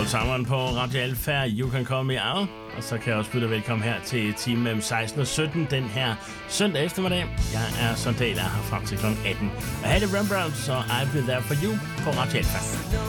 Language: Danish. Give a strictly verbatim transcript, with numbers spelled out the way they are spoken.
sommeren på Radio Alfa, You Can Call Me Out. Og så kan jeg også byde dig velkommen her til timen mellem seksten og sytten den her søndag eftermiddag. Jeg er Sondal, er her frem til klokken atten. Og her er det Rembrandts, og I'll Be There For You på Radio Alfa.